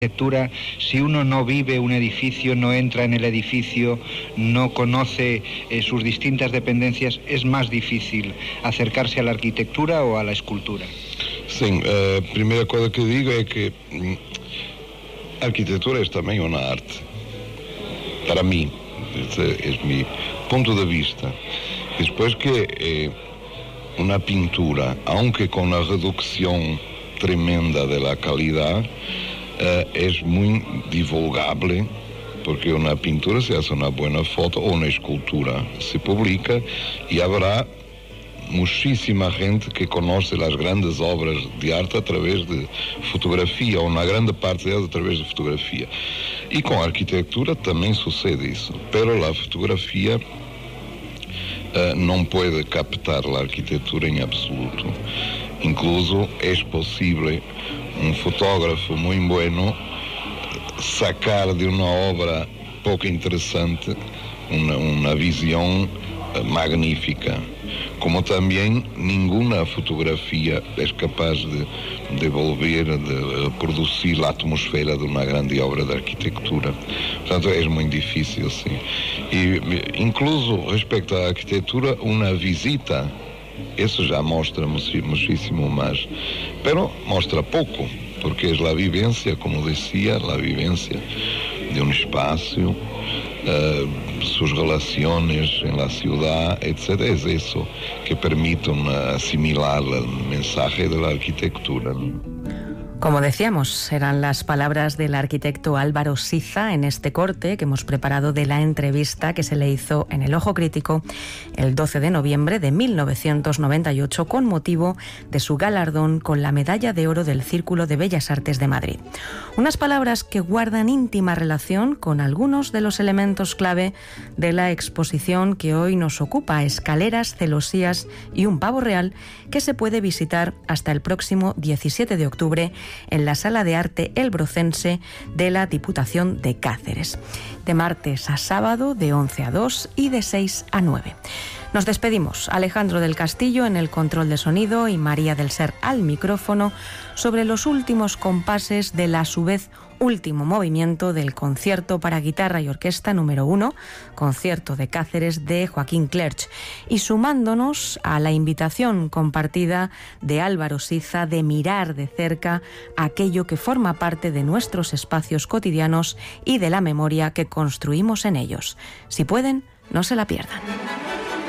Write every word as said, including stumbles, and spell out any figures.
arquitectura, si uno no vive un edificio, no entra en el edificio, no conoce eh, sus distintas dependencias, es más difícil acercarse a la arquitectura o a la escultura. Sim, a primeira coisa que digo é que a arquitetura é também uma arte. Para mim, esse é o meu ponto de vista. Después que eh, una pintura, aunque con una reducción tremenda de la calidad, eh, es muy divulgable, porque una pintura se hace una buena foto o una escultura, se publica y habrá muchísima gente que conoce las grandes obras de arte a través de fotografía, o una grande parte de ellas a través de fotografía. Y con arquitectura también sucede eso, pero la fotografía Uh, não pode captar a arquitetura em absoluto. Incluso é possível um fotógrafo muito bueno sacar de uma obra pouco interessante uma, uma visão uh, magnífica. Como também nenhuma fotografia é capaz de devolver, de produzir a atmosfera de uma grande obra de arquitetura. Portanto, é muito difícil, sim. E, incluso, respeito à arquitetura, uma visita, isso já mostra muitíssimo mais. Pero mostra pouco, porque é a vivência, como dizia, a vivência de um espaço, Uh, sus relaciones en la ciudad, etcétera. Es eso que permite asimilar el mensaje de la arquitectura. Como decíamos, eran las palabras del arquitecto Álvaro Siza en este corte que hemos preparado de la entrevista que se le hizo en El Ojo Crítico el doce de noviembre de mil novecientos noventa y ocho con motivo de su galardón con la Medalla de Oro del Círculo de Bellas Artes de Madrid. Unas palabras que guardan íntima relación con algunos de los elementos clave de la exposición que hoy nos ocupa, Escaleras, celosías y un pavo real, que se puede visitar hasta el próximo diecisiete de octubre en la Sala de Arte El Brocense de la Diputación de Cáceres, de martes a sábado de once a dos y de seis a nueve. Nos despedimos. Alejandro del Castillo en el control de sonido y María del Ser al micrófono sobre los últimos compases del a su vez último movimiento del concierto para guitarra y orquesta número uno, concierto de Cáceres de Joaquín Clerch, y sumándonos a la invitación compartida de Álvaro Siza de mirar de cerca aquello que forma parte de nuestros espacios cotidianos y de la memoria que construimos en ellos. Si pueden, no se la pierdan.